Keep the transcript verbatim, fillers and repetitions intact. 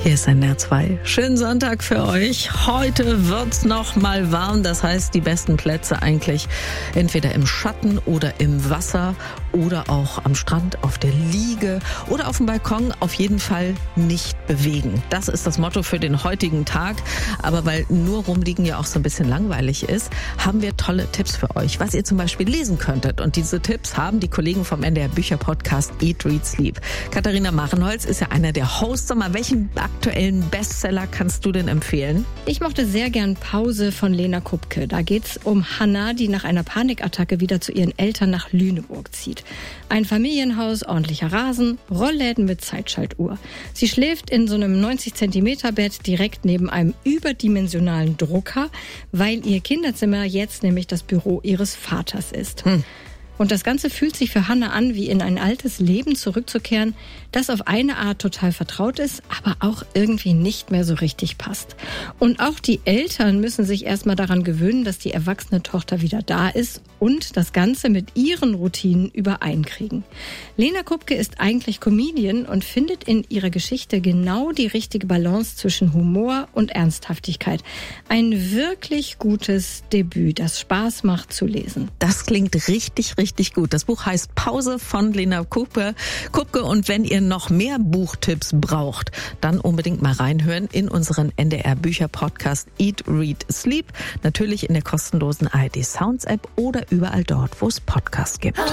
Hier ist N D R zwei. Schönen Sonntag für euch. Heute wird's noch mal warm. Das heißt, die besten Plätze eigentlich entweder im Schatten oder im Wasser oder auch am Strand, auf der Liege oder auf dem Balkon. Auf jeden Fall nicht bewegen. Das ist das Motto für den heutigen Tag. Aber weil nur rumliegen ja auch so ein bisschen langweilig ist, haben wir tolle Tipps für euch, was ihr zum Beispiel lesen könntet. Und diese Tipps haben die Kollegen vom N D R Bücher-Podcast Eat, Read, Sleep. Katharina Machenholz ist ja einer der Hosts. Sag mal, welchen aktuellen Bestseller kannst du denn empfehlen? Ich mochte sehr gern Pause von Lena Kupke. Da geht's um Hannah, die nach einer Panikattacke wieder zu ihren Eltern nach Lüneburg zieht. Ein Familienhaus, ordentlicher Rasen, Rollläden mit Zeitschaltuhr. Sie schläft in so einem neunzig Zentimeter Bett direkt neben einem überdimensionalen Drucker, weil ihr Kinderzimmer jetzt nämlich das Büro ihres Vaters ist. Hm. Und das Ganze fühlt sich für Hannah an, wie in ein altes Leben zurückzukehren, das auf eine Art total vertraut ist, aber auch irgendwie nicht mehr so richtig passt. Und auch die Eltern müssen sich erstmal daran gewöhnen, dass die erwachsene Tochter wieder da ist und das Ganze mit ihren Routinen übereinkriegen. Lena Kupke ist eigentlich Comedian und findet in ihrer Geschichte genau die richtige Balance zwischen Humor und Ernsthaftigkeit. Ein wirklich gutes Debüt, das Spaß macht zu lesen. Das klingt richtig, richtig Richtig gut. Das Buch heißt Pause von Lena Kupke. Kupke. Und wenn ihr noch mehr Buchtipps braucht, dann unbedingt mal reinhören in unseren N D R Bücher Podcast Eat, Read, Sleep. Natürlich in der kostenlosen A R D Sounds App oder überall dort, wo es Podcasts gibt.